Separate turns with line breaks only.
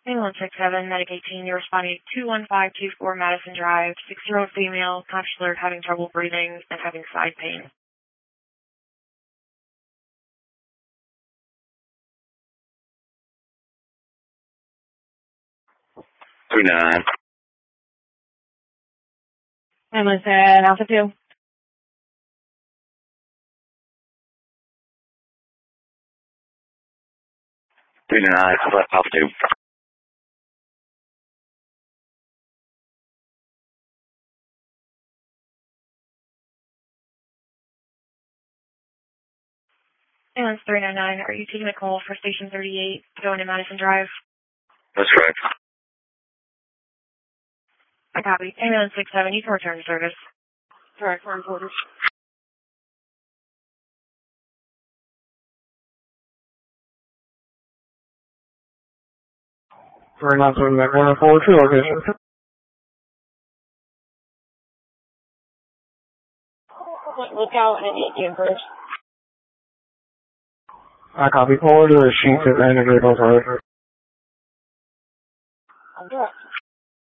Ambulance 67, Medic 18, you're responding to 21524 Madison Drive, 6-year-old female, conscious alert, having trouble breathing and having side pain.
$399.
Ambulance at Alpha 2.
Alpha 2.
Ambulance 399, are you taking a call for Station 38 going to Madison Drive?
That's correct.
I copy. Ambulance 67, you can return to service. Correct, for reporters.
397, that 142 location.
Look out and Indian Bridge.
I copy. Forward to the sheet at 93 Hills Road.
I'm direct.